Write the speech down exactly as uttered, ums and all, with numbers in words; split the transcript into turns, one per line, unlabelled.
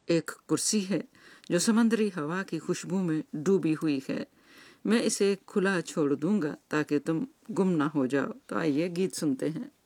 एक कुर्सी है जो समुद्री हवा की खुशबू में डूबी हुई है। मैं इसे खुला छोड़ दूंगा ताकि तुम गुम ना हो जाओ। तो आइए गीत सुनते हैं।